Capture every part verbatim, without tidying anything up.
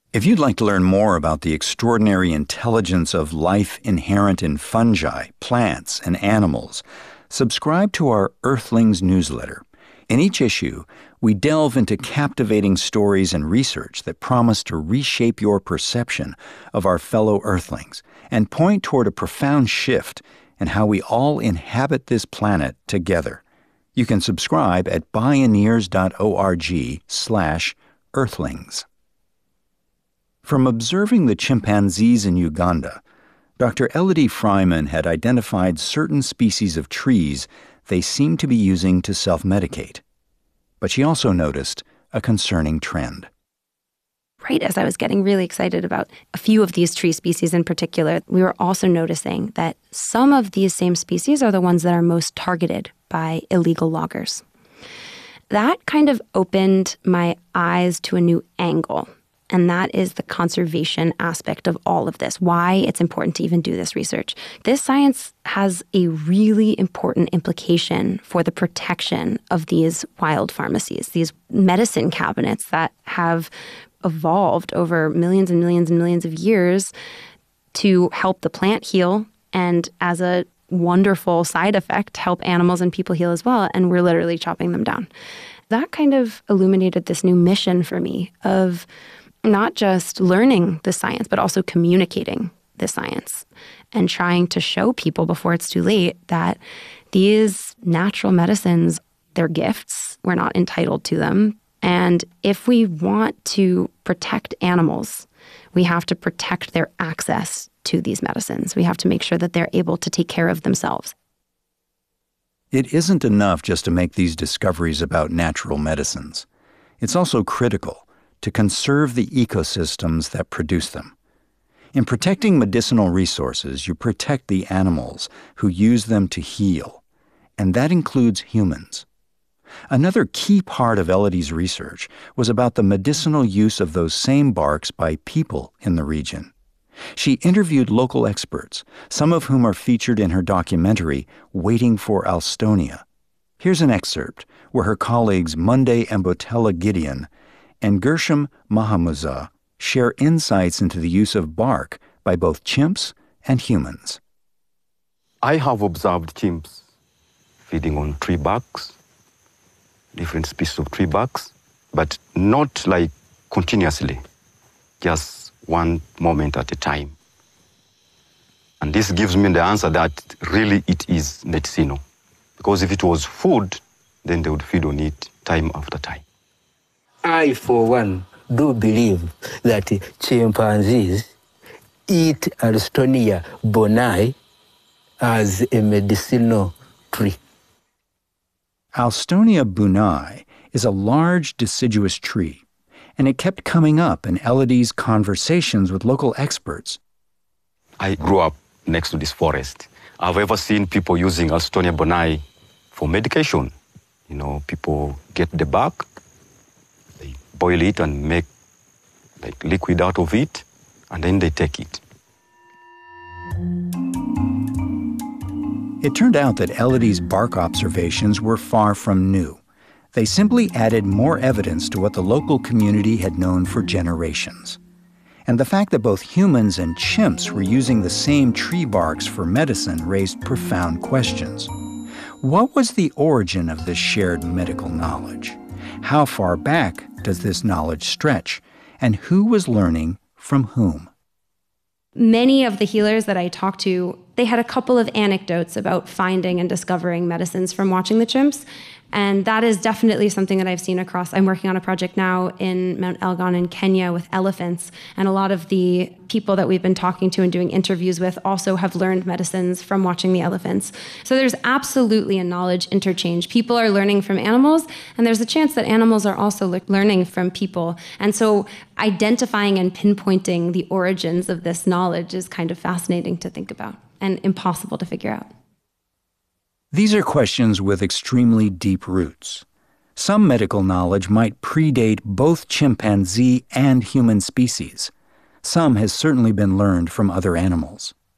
If you'd like to learn more about the extraordinary intelligence of life inherent in fungi, plants, and animals, subscribe to our Earthlings newsletter. In each issue, we delve into captivating stories and research that promise to reshape your perception of our fellow Earthlings and point toward a profound shift in how we all inhabit this planet together. You can subscribe at bioneers.org slash earthlings. From observing the chimpanzees in Uganda, Doctor Elodie Freiman had identified certain species of trees they seemed to be using to self-medicate. But she also noticed a concerning trend. Right as I was getting really excited about a few of these tree species in particular, we were also noticing that some of these same species are the ones that are most targeted by illegal loggers. That kind of opened my eyes to a new angle, and that is the conservation aspect of all of this, why it's important to even do this research. This science has a really important implication for the protection of these wild pharmacies, these medicine cabinets that have evolved over millions and millions and millions of years to help the plant heal, and as a wonderful side effect, help animals and people heal as well, and we're literally chopping them down. That kind of illuminated this new mission for me of not just learning the science, but also communicating the science and trying to show people before it's too late that these natural medicines, they're gifts. We're not entitled to them. And if we want to protect animals, we have to protect their access to these medicines. We have to make sure that they're able to take care of themselves. It isn't enough just to make these discoveries about natural medicines. It's also critical to conserve the ecosystems that produce them. In protecting medicinal resources, you protect the animals who use them to heal, and that includes humans. Another key part of Elodie's research was about the medicinal use of those same barks by people in the region. She interviewed local experts, some of whom are featured in her documentary, Waiting for Alstonia. Here's an excerpt where her colleagues Monday Mbotella Gideon and Gershom Mahamudza share insights into the use of bark by both chimps and humans. I have observed chimps feeding on tree barks, different species of tree barks, but not like continuously, just one moment at a time. And this gives me the answer that really it is medicinal. Because if it was food, then they would feed on it time after time. I, for one, do believe that chimpanzees eat Alstonia bonai as a medicinal tree. Alstonia bonai is a large deciduous tree, and it kept coming up in Elodie's conversations with local experts. I grew up next to this forest. I've ever seen people using Alstonia bonai for medication. You know, people get the bark, they boil it and make like liquid out of it, and then they take it. It turned out that Elodie's bark observations were far from new. They simply added more evidence to what the local community had known for generations. And the fact that both humans and chimps were using the same tree barks for medicine raised profound questions. What was the origin of this shared medical knowledge? How far back does this knowledge stretch? And who was learning from whom? Many of the healers that I talked to, they had a couple of anecdotes about finding and discovering medicines from watching the chimps. And that is definitely something that I've seen across. I'm working on a project now in Mount Elgon in Kenya with elephants. And a lot of the people that we've been talking to and doing interviews with also have learned medicines from watching the elephants. So there's absolutely a knowledge interchange. People are learning from animals, and there's a chance that animals are also le- learning from people. And so identifying and pinpointing the origins of this knowledge is kind of fascinating to think about and impossible to figure out. These are questions with extremely deep roots. Some medical knowledge might predate both chimpanzee and human species. Some has certainly been learned from other animals.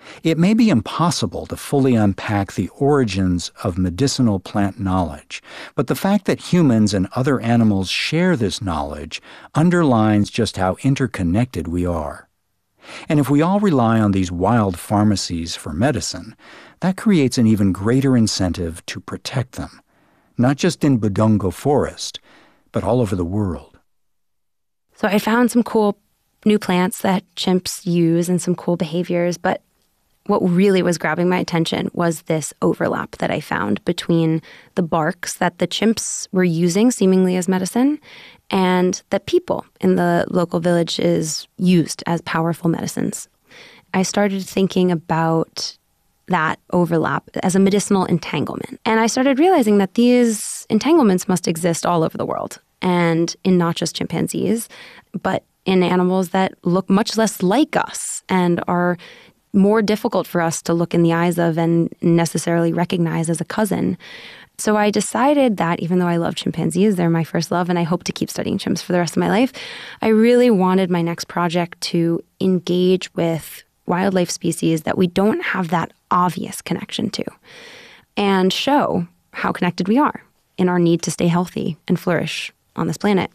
It may be impossible to fully unpack the origins of medicinal plant knowledge, but the fact that humans and other animals share this knowledge underlines just how interconnected we are. And if we all rely on these wild pharmacies for medicine, that creates an even greater incentive to protect them, not just in Budongo Forest, but all over the world. So I found some cool new plants that chimps use and some cool behaviors, but what really was grabbing my attention was this overlap that I found between the barks that the chimps were using seemingly as medicine and that people in the local villages used as powerful medicines. I started thinking about that overlap as a medicinal entanglement. And I started realizing that these entanglements must exist all over the world, and in not just chimpanzees, but in animals that look much less like us and are more difficult for us to look in the eyes of and necessarily recognize as a cousin. So I decided that even though I love chimpanzees, they're my first love, and I hope to keep studying chimps for the rest of my life, I really wanted my next project to engage with wildlife species that we don't have that obvious connection to, and show how connected we are in our need to stay healthy and flourish on this planet.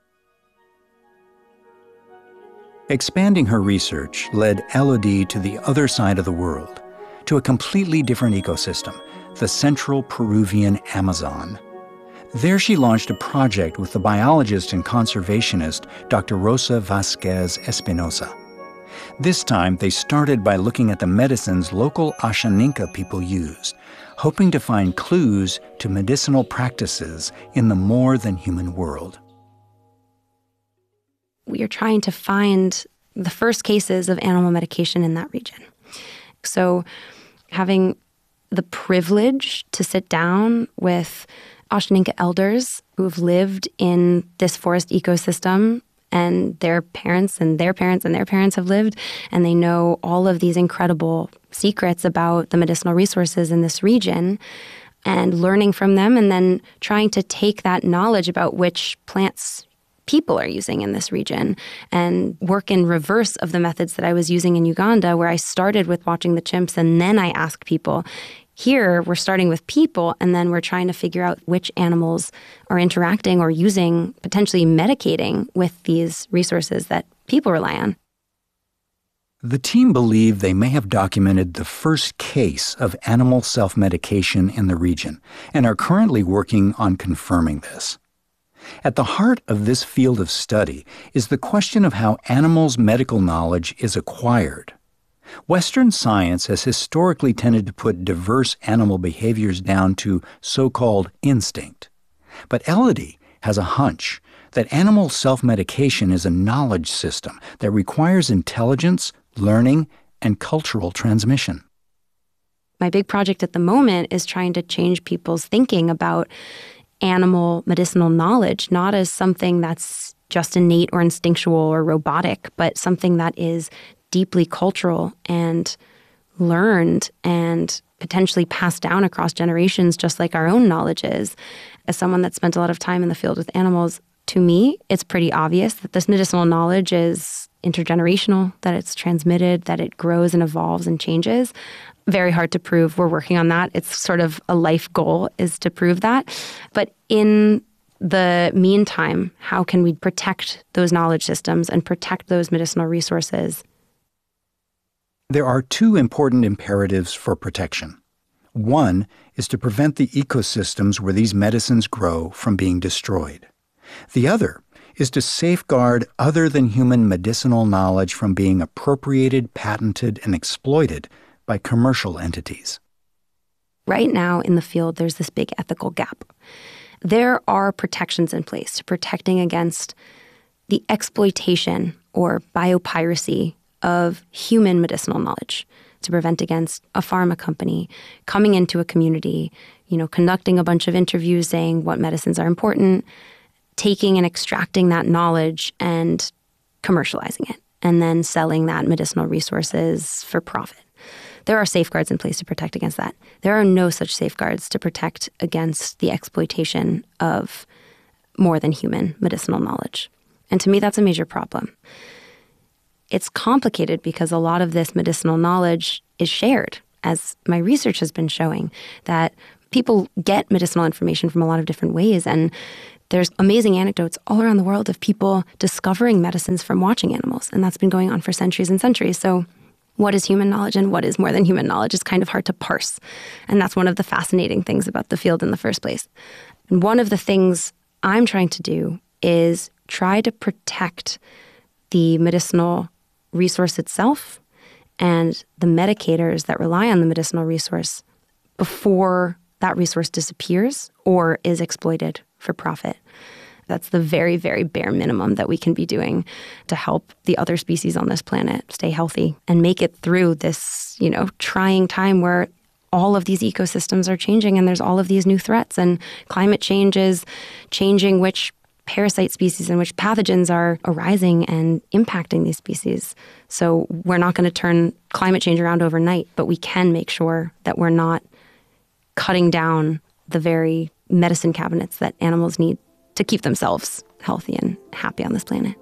Expanding her research led Elodie to the other side of the world, to a completely different ecosystem, the central Peruvian Amazon. There she launched a project with the biologist and conservationist Doctor Rosa Vasquez Espinosa. This time, they started by looking at the medicines local Ashaninka people used, hoping to find clues to medicinal practices in the more-than-human world. We are trying to find the first cases of animal medication in that region. So having the privilege to sit down with Ashaninka elders who have lived in this forest ecosystem, and their parents and their parents and their parents have lived, and they know all of these incredible secrets about the medicinal resources in this region, and learning from them, and then trying to take that knowledge about which plants people are using in this region and work in reverse of the methods that I was using in Uganda, where I started with watching the chimps and then I asked people. Here, we're starting with people, and then we're trying to figure out which animals are interacting or using, potentially medicating with these resources that people rely on. The team believe they may have documented the first case of animal self-medication in the region and are currently working on confirming this. At the heart of this field of study is the question of how animals' medical knowledge is acquired. Western science has historically tended to put diverse animal behaviors down to so-called instinct. But Elodie has a hunch that animal self-medication is a knowledge system that requires intelligence, learning, and cultural transmission. My big project at the moment is trying to change people's thinking about animal medicinal knowledge, not as something that's just innate or instinctual or robotic, but something that is deeply cultural and learned and potentially passed down across generations, just like our own knowledge is. As someone that spent a lot of time in the field with animals, to me, it's pretty obvious that this medicinal knowledge is intergenerational, that it's transmitted, that it grows and evolves and changes. Very hard to prove. We're working on that. It's sort of a life goal is to prove that. But in the meantime, how can we protect those knowledge systems and protect those medicinal resources? There are two important imperatives for protection. One is to prevent the ecosystems where these medicines grow from being destroyed. The other is to safeguard other than human medicinal knowledge from being appropriated, patented, and exploited by commercial entities. Right now in the field, there's this big ethical gap. There are protections in place to protecting against the exploitation or biopiracy of human medicinal knowledge, to prevent against a pharma company coming into a community, you know, conducting a bunch of interviews saying what medicines are important, taking and extracting that knowledge and commercializing it, and then selling that medicinal resources for profit. There are safeguards in place to protect against that. There are no such safeguards to protect against the exploitation of more than human medicinal knowledge. And to me, that's a major problem. it's complicated because a lot of this medicinal knowledge is shared, as my research has been showing, that people get medicinal information from a lot of different ways. And there's amazing anecdotes all around the world of people discovering medicines from watching animals. And that's been going on for centuries and centuries. So what is human knowledge and what is more than human knowledge is kind of hard to parse. And that's one of the fascinating things about the field in the first place. And one of the things I'm trying to do is try to protect the medicinal resource itself and the medicators that rely on the medicinal resource before that resource disappears or is exploited for profit. That's the very, very bare minimum that we can be doing to help the other species on this planet stay healthy and make it through this, you know, trying time where all of these ecosystems are changing and there's all of these new threats, and climate change is changing which parasite species and which pathogens are arising and impacting these species. So we're not going to turn climate change around overnight, but we can make sure that we're not cutting down the very medicine cabinets that animals need to keep themselves healthy and happy on this planet.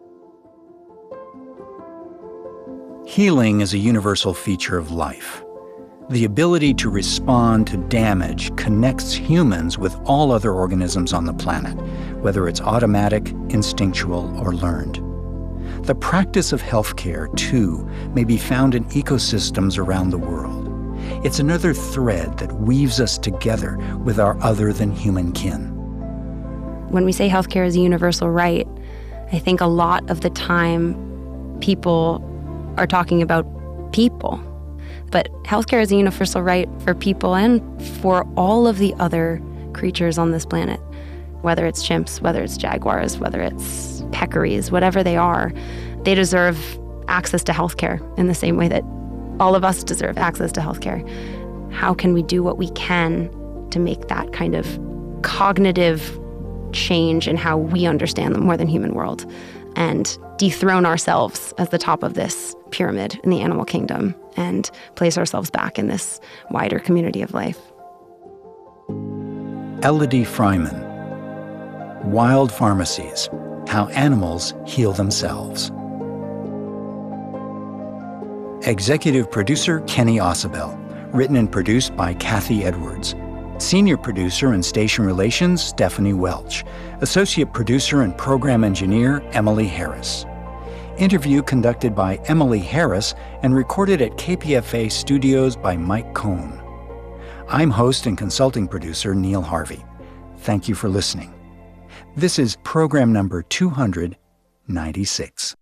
Healing is a universal feature of life. The ability to respond to damage connects humans with all other organisms on the planet, whether it's automatic, instinctual, or learned. The practice of healthcare, too, may be found in ecosystems around the world. It's another thread that weaves us together with our other-than-human kin. When we say healthcare is a universal right, I think a lot of the time people are talking about people. But healthcare is a universal right for people and for all of the other creatures on this planet, whether it's chimps, whether it's jaguars, whether it's peccaries, whatever they are. They deserve access to healthcare in the same way that all of us deserve access to healthcare. How can we do what we can to make that kind of cognitive change in how we understand the more than human world and dethrone ourselves as the top of this pyramid in the animal kingdom and place ourselves back in this wider community of life? Elodie Freiman, Wild Pharmacies, How Animals Heal Themselves. Executive producer Kenny Ausubel, written and produced by Kathy Edwards. Senior producer and station relations Stephanie Welch. Associate producer and program engineer Emily Harris. Interview conducted by Emily Harris and recorded at K P F A Studios by Mike Cohn. I'm host and consulting producer Neil Harvey. Thank you for listening. This is program number two hundred ninety-six.